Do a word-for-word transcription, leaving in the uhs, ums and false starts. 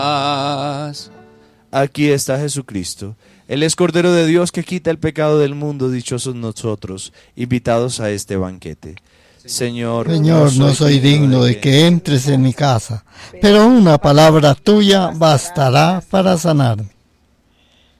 Aquí está Jesucristo. Él es Cordero de Dios que quita el pecado del mundo. Dichosos nosotros, invitados a este banquete. Señor, Señor, no soy digno de que entres en mi casa, pero una palabra tuya bastará para sanarme.